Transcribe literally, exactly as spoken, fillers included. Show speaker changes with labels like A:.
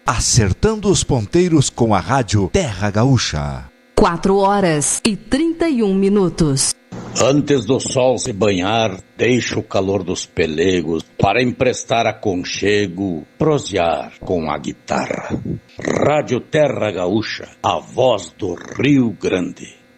A: acertando os ponteiros com a rádio Terra Gaúcha.
B: Quatro horas e trinta e um minutos.
C: Antes do sol se banhar, deixa o calor dos pelegos para emprestar aconchego, prosear com a guitarra. Rádio Terra Gaúcha, a voz do Rio Grande.